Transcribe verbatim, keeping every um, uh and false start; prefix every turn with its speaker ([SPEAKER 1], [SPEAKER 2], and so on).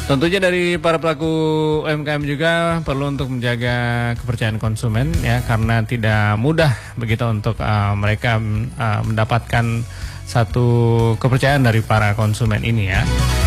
[SPEAKER 1] Tentunya dari para pelaku U M K M juga perlu untuk menjaga kepercayaan konsumen ya, karena tidak mudah begitu untuk uh, mereka uh, mendapatkan satu kepercayaan dari para konsumen ini ya.